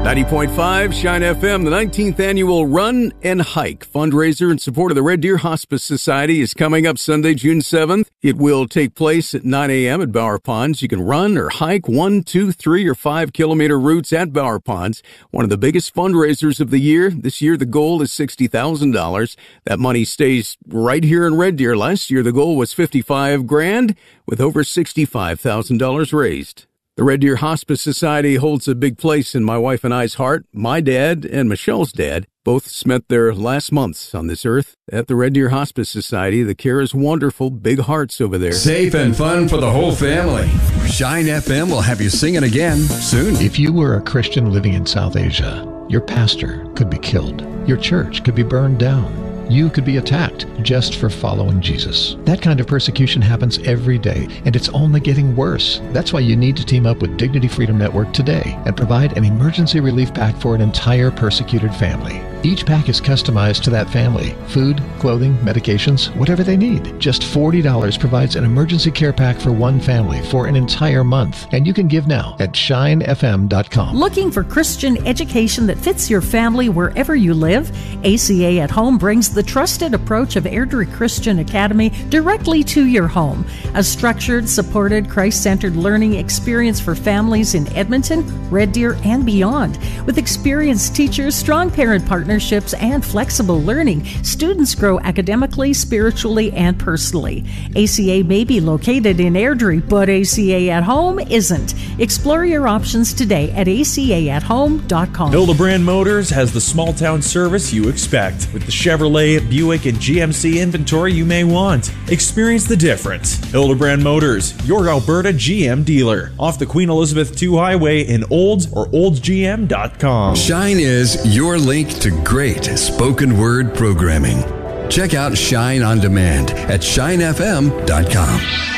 90.5 Shine FM, the 19th annual Run and Hike fundraiser in support of the Red Deer Hospice Society is coming up Sunday, June 7th. It will take place at 9 a.m. at Bower Ponds. You can run or hike 1, 2, 3, or 5 kilometer routes at Bower Ponds. One of the biggest fundraisers of the year. This year, the goal is $60,000. That money stays right here in Red Deer. Last year, the goal was $55,000 with over $65,000 raised. The Red Deer Hospice Society holds a big place in my wife and I's heart. My dad and Michelle's dad both spent their last months on this earth at the Red Deer Hospice Society. The care is wonderful. Big hearts over there. Safe and fun for the whole family. Shine FM will have you singing again soon. If you were a Christian living in South Asia, your pastor could be killed. Your church could be burned down. You could be attacked just for following Jesus. That kind of persecution happens every day, and it's only getting worse. That's why you need to team up with Dignity Freedom Network today and provide an emergency relief pack for an entire persecuted family. Each pack is customized to that family. Food, clothing, medications, whatever they need. Just $40 provides an emergency care pack for one family for an entire month. And you can give now at shinefm.com. Looking for Christian education that fits your family wherever you live? ACA at Home brings the trusted approach of Airdrie Christian Academy directly to your home. A structured, supported, Christ-centered learning experience for families in Edmonton, Red Deer, and beyond. With experienced teachers, strong parent partnerships, and flexible learning, students grow academically, spiritually, and personally. ACA may be located in Airdrie, but ACA at Home isn't. Explore your options today at acaathome.com. Hildebrand Motors has the small-town service you expect with the Chevrolet, Buick, and GMC inventory you may want. Experience the difference. Hildebrand Motors, your Alberta GM dealer. Off the Queen Elizabeth II Highway in Olds or oldsgm.com. Shine is your link to great spoken word programming. Check out Shine on Demand at shinefm.com.